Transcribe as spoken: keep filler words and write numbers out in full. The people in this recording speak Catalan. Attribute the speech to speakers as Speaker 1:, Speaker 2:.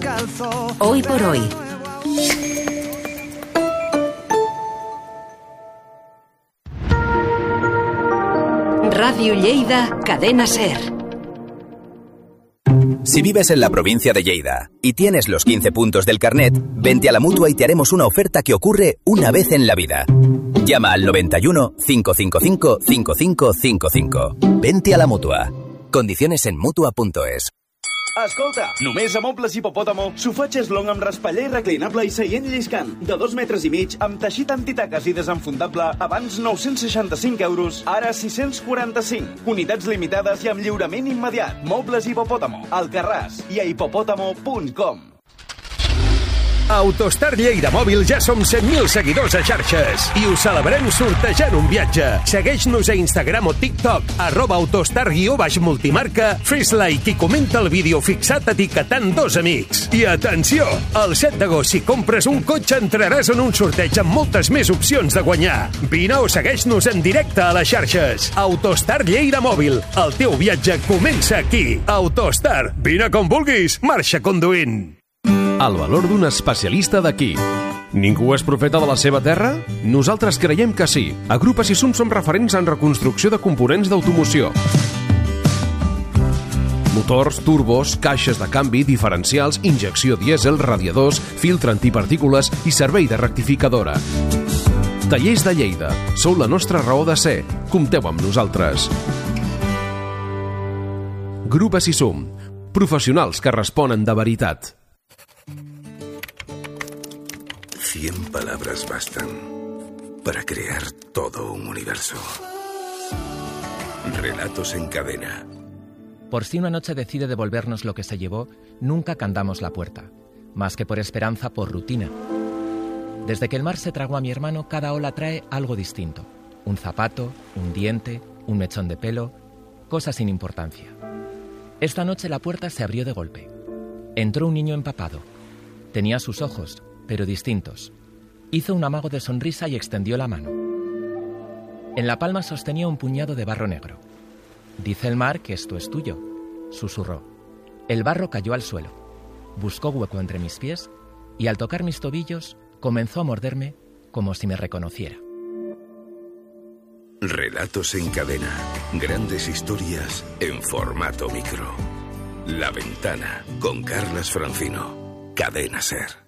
Speaker 1: descalzo.
Speaker 2: Hoy por hoy. Radio Lleida, Cadena Ser.
Speaker 3: Si vives en la provincia de Lleida y tienes los quince puntos del carnet, vente a la Mutua y te haremos una oferta que ocurre una vez en la vida. Llama al noventa y uno, cinco cinco cinco, cinco cinco cinco cinco. Vente a la Mutua. Condiciones en mutua punto es.
Speaker 4: Escolta, només a Mobles Hipopòtamo, sofà xeslong amb respatller reclinable i seient lliscant, de dos metres i mig, amb teixit antitaques i desenfundable, abans nou-cents seixanta-cinc euros, ara sis-cents quaranta-cinc. Unitats limitades i amb lliurament immediat. Mobles Hipopòtamo, Alcarràs i a hipopòtamo punt com.
Speaker 5: A Autostar Lleida Mòbil ja som cent mil seguidors a xarxes i ho celebrem sortejant un viatge. Segueix-nos a Instagram o TikTok, arroba autostar guió baix multimarca, fes like i comenta el vídeo fixat etiquetant dos amics. I atenció, el set d'agost si compres un cotxe entraràs en un sorteig amb moltes més opcions de guanyar. Vine o segueix-nos en directe a les xarxes. Autostar Lleida Mòbil, el teu viatge comença aquí. Autostar, vine com vulguis, marxa conduint.
Speaker 6: El valor d'un especialista d'aquí. Ningú és profeta de la seva terra? Nosaltres creiem que sí. A Grup Assisum som referents en reconstrucció de components d'automoció. Motors, turbos, caixes de canvi, diferencials, injecció dièsel, radiadors, filtre antipartícules i servei de rectificadora. Tallers de Lleida. Sou la nostra raó de ser. Compteu amb nosaltres. Grup Assisum. Professionals que responen de veritat.
Speaker 7: Cien palabras bastan para crear todo un universo. Relatos en cadena.
Speaker 8: Por si una noche decide devolvernos lo que se llevó, nunca candamos la puerta. Más que por esperanza, por rutina. Desde que el mar se tragó a mi hermano, cada ola trae algo distinto. Un zapato, un diente, un mechón de pelo, cosas sin importancia. Esta noche la puerta se abrió de golpe. Entró un niño empapado. Tenía sus ojos, pero distintos. Hizo un amago de sonrisa y extendió la mano. En la palma sostenía un puñado de barro negro. «Dice el mar que esto es tuyo», susurró. El barro cayó al suelo. Buscó hueco entre mis pies y al tocar mis tobillos comenzó a morderme como si me reconociera.
Speaker 7: Relatos en cadena. Grandes historias en formato micro. La Ventana con Carlas Francino. Cadena Ser.